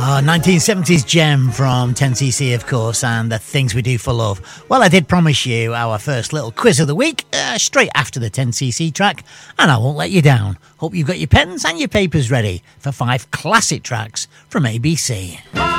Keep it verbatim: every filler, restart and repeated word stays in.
Ah, nineteen seventies gem from ten C C, of course, and The Things We Do for Love. Well, I did promise you our first little quiz of the week, uh, straight after the ten C C track, and I won't let you down. Hope you've got your pens and your papers ready for five classic tracks from A B C.